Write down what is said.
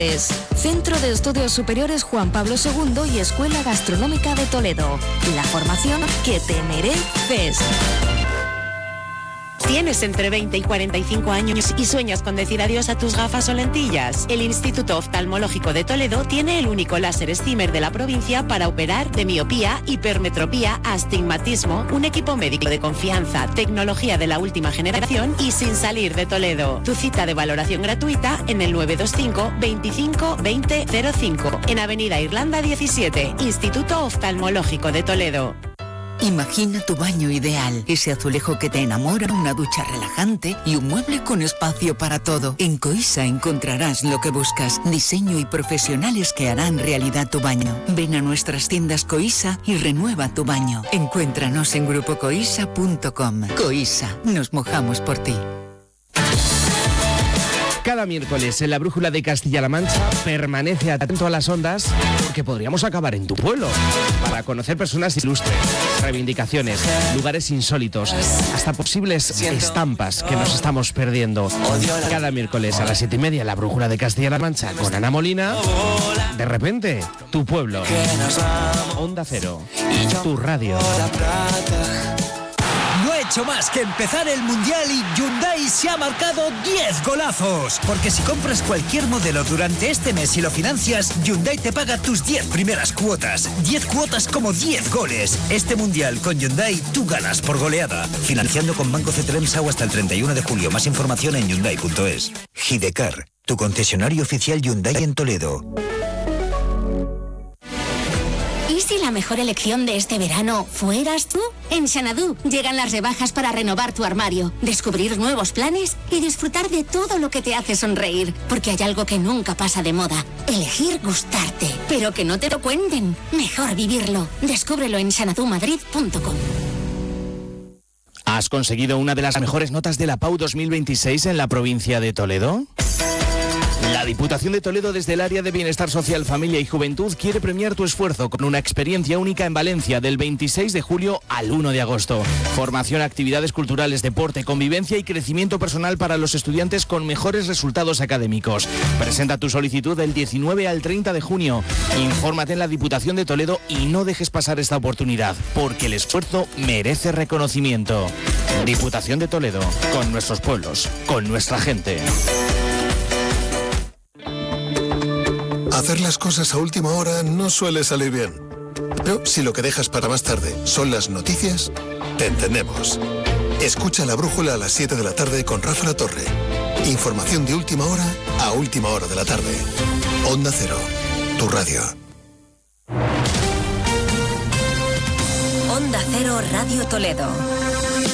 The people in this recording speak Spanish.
Centro de Estudios Superiores Juan Pablo II y Escuela Gastronómica de Toledo. La formación que te mereces. ¿Tienes entre 20 y 45 años y sueñas con decir adiós a tus gafas o lentillas? El Instituto Oftalmológico de Toledo tiene el único láser Stimer de la provincia para operar de miopía, hipermetropía, astigmatismo, un equipo médico de confianza, tecnología de la última generación y sin salir de Toledo. Tu cita de valoración gratuita en el 925 25 20 05, en Avenida Irlanda 17, Instituto Oftalmológico de Toledo. Imagina tu baño ideal, ese azulejo que te enamora, una ducha relajante y un mueble con espacio para todo. En Coisa encontrarás lo que buscas, diseño y profesionales que harán realidad tu baño. Ven a nuestras tiendas Coisa y renueva tu baño. Encuéntranos en grupocoisa.com. Coisa, nos mojamos por ti. Cada miércoles en la Brújula de Castilla-La Mancha permanece atento a las ondas porque podríamos acabar en tu pueblo para conocer personas ilustres, reivindicaciones, lugares insólitos, hasta posibles estampas que nos estamos perdiendo. Cada miércoles a las 7:30 en la Brújula de Castilla-La Mancha con Ana Molina. De repente, tu pueblo. Onda Cero, tu radio. No ha hecho más que empezar el Mundial y Hyundai se ha marcado 10 golazos. Porque si compras cualquier modelo durante este mes y lo financias, Hyundai te paga tus 10 primeras cuotas. 10 cuotas como 10 goles. Este Mundial con Hyundai tú ganas por goleada. Financiando con Banco Cetremsau hasta el 31 de julio. Más información en Hyundai.es. Gidecar, tu concesionario oficial Hyundai en Toledo. ¿Y si la mejor elección de este verano fueras tú? En Xanadu llegan las rebajas para renovar tu armario, descubrir nuevos planes y disfrutar de todo lo que te hace sonreír. Porque hay algo que nunca pasa de moda: elegir gustarte. Pero que no te lo cuenten, mejor vivirlo. Descúbrelo en xanadumadrid.com. ¿Has conseguido una de las mejores notas de la PAU 2026 en la provincia de Toledo? La Diputación de Toledo, desde el área de Bienestar Social, Familia y Juventud, quiere premiar tu esfuerzo con una experiencia única en Valencia del 26 de julio al 1 de agosto. Formación, actividades culturales, deporte, convivencia y crecimiento personal para los estudiantes con mejores resultados académicos. Presenta tu solicitud del 19 al 30 de junio. Infórmate en la Diputación de Toledo y no dejes pasar esta oportunidad, porque el esfuerzo merece reconocimiento. Diputación de Toledo, con nuestros pueblos, con nuestra gente. Hacer las cosas a última hora no suele salir bien. Pero si lo que dejas para más tarde son las noticias, te entendemos. Escucha La Brújula a las 7 de la tarde con Rafa La Torre. Información de última hora a última hora de la tarde. Onda Cero, tu radio. Onda Cero Radio Toledo.